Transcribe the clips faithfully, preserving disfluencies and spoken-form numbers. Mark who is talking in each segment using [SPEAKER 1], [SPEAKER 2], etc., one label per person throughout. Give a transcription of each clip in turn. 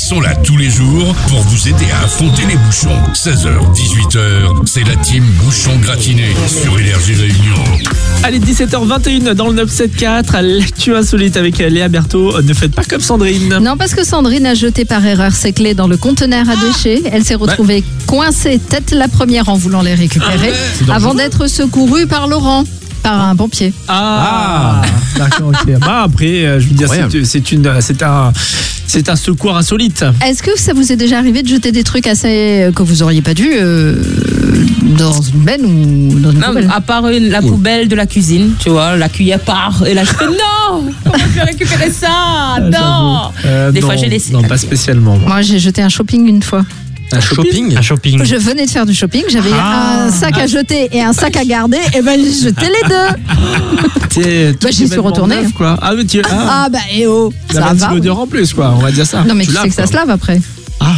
[SPEAKER 1] sont là tous les jours pour vous aider à affronter les bouchons. seize heures, dix-huit heures, c'est la team Bouchon Gratiné sur Énergie Réunion.
[SPEAKER 2] Allez, dix-sept heures vingt et une dans le neuf cent soixante-quatorze, l'actu insolite avec Léa Berthaud. Ne faites pas comme Sandrine.
[SPEAKER 3] Non, parce que Sandrine a jeté par erreur ses clés dans le conteneur à déchets. Elle s'est retrouvée coincée tête la première en voulant les récupérer avant d'être secourue par Laurent. Par un pompier.
[SPEAKER 2] Ah, ah. D'accord, ok. Bah après, euh, je veux dire, c'est, c'est, une, c'est, un, c'est un secours insolite.
[SPEAKER 3] Est-ce que ça vous est déjà arrivé de jeter des trucs assez que vous auriez pas dû euh, dans une benne ou dans une
[SPEAKER 4] non,
[SPEAKER 3] poubelle?
[SPEAKER 4] À part une, la poubelle de la cuisine, tu vois, la cuillère part. Et là, je fais non, comment je vais récupérer ça? Non.
[SPEAKER 2] Euh,
[SPEAKER 4] des
[SPEAKER 2] non,
[SPEAKER 4] fois, j'ai laissé.
[SPEAKER 2] Non, pas spécialement. Moi,
[SPEAKER 3] moi j'ai jeté un shopping une fois.
[SPEAKER 2] Un shopping,
[SPEAKER 5] un shopping.
[SPEAKER 3] Je venais de faire du shopping, j'avais ah, un sac à jeter et un sac à garder, et ben j'ai jeté les deux.
[SPEAKER 2] T'es,
[SPEAKER 3] bah, j'y suis retournée.
[SPEAKER 2] Neuf, quoi. Ah, mais tu, ah.
[SPEAKER 3] ah bah et oh,
[SPEAKER 2] ça va. Un petit odeur en plus, quoi. On va dire ça.
[SPEAKER 3] Non mais tu,
[SPEAKER 2] tu
[SPEAKER 3] sais
[SPEAKER 2] laves,
[SPEAKER 3] que ça
[SPEAKER 2] quoi.
[SPEAKER 3] se lave après.
[SPEAKER 2] Ah.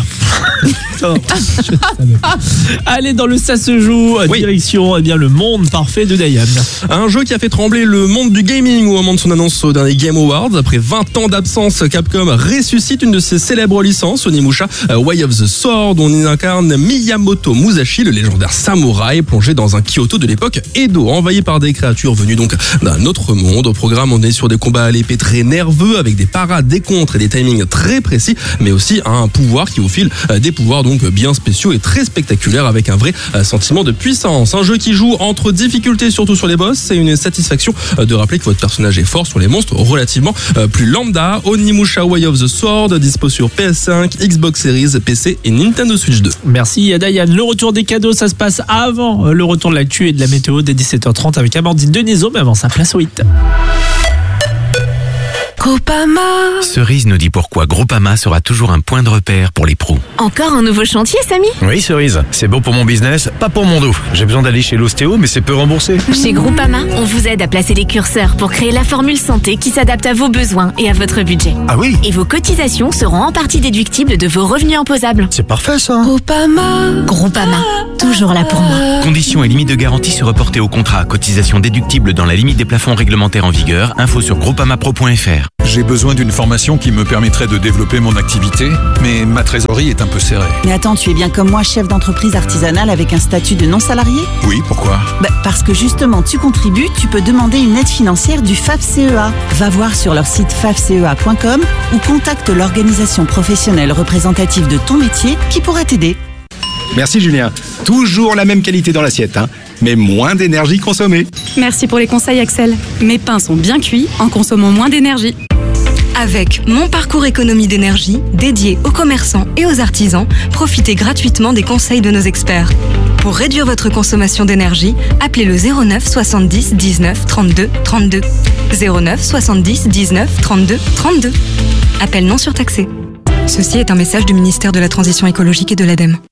[SPEAKER 2] Allez, dans le Ça se joue, oui. Direction eh bien, le monde parfait de Dayan.
[SPEAKER 5] Un jeu qui a fait trembler le monde du gaming au moment de son annonce au dernier Game Awards. Après vingt ans d'absence, Capcom ressuscite une de ses célèbres licences, Onimusha, Way of the Sword. On y incarne Miyamoto Musashi, le légendaire samouraï plongé dans un Kyoto de l'époque Edo, envahi par des créatures venues donc d'un autre monde. Au programme, on est sur des combats à l'épée très nerveux avec des parades, des contres et des timings très précis, mais aussi un pouvoir qui vous file des pouvoirs donc bien spéciaux et très spectaculaires avec un vrai sentiment de puissance. Un jeu qui joue entre difficultés surtout sur les boss. C'est une satisfaction de rappeler que votre personnage est fort sur les monstres relativement plus lambda. Onimusha Way of the Sword, dispo sur P S cinq, Xbox Series, P C et Nintendo Switch deux.
[SPEAKER 2] Merci à Dayan. Le retour des cadeaux, ça se passe avant le retour de l'actu et de la météo dès dix-sept heures trente avec Amandine Denisot, mais avant ça, place au hit.
[SPEAKER 6] Groupama.
[SPEAKER 7] Cerise nous dit pourquoi Groupama sera toujours un point de repère pour les pros.
[SPEAKER 6] Encore un nouveau chantier, Samy?
[SPEAKER 8] Oui, Cerise. C'est bon pour mon business, pas pour mon dos. J'ai besoin d'aller chez l'ostéo, mais c'est peu remboursé.
[SPEAKER 6] Chez Groupama, on vous aide à placer les curseurs pour créer la formule santé qui s'adapte à vos besoins et à votre budget.
[SPEAKER 8] Ah oui?
[SPEAKER 6] Et vos cotisations seront en partie déductibles de vos revenus imposables.
[SPEAKER 8] C'est parfait, ça.
[SPEAKER 6] Groupama. Groupama. Toujours là pour moi.
[SPEAKER 7] Conditions et limites de garantie se reporter au contrat. Cotisation déductible dans la limite des plafonds réglementaires en vigueur. Info sur groupamapro point f r.
[SPEAKER 9] J'ai besoin d'une formation qui me permettrait de développer mon activité, mais ma trésorerie est un peu serrée.
[SPEAKER 10] Mais attends, tu es bien comme moi, chef d'entreprise artisanale avec un statut de non-salarié?
[SPEAKER 9] Oui, pourquoi?
[SPEAKER 10] Bah, parce que justement, tu contribues, tu peux demander une aide financière du F A F C E A. Va voir sur leur site f a f c e a point com ou contacte l'organisation professionnelle représentative de ton métier qui pourra t'aider.
[SPEAKER 11] Merci Julien. Toujours la même qualité dans l'assiette, hein, mais moins d'énergie consommée.
[SPEAKER 12] Merci pour les conseils Axel. Mes pains sont bien cuits en consommant moins d'énergie.
[SPEAKER 13] Avec Mon Parcours Économie d'énergie, dédié aux commerçants et aux artisans, profitez gratuitement des conseils de nos experts. Pour réduire votre consommation d'énergie, appelez le zéro neuf soixante-dix dix-neuf trente-deux trente-deux. zéro neuf soixante-dix dix-neuf trente-deux trente-deux. Appel non surtaxé. Ceci est un message du ministère de la Transition écologique et de l'ADEME.